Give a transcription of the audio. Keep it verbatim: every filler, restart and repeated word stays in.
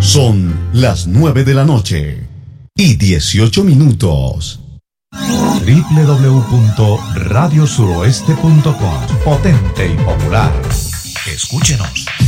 Son las nueve de la noche y dieciocho minutos. doble u doble u doble u punto radio suroeste punto com. Potente y popular. Escúchenos.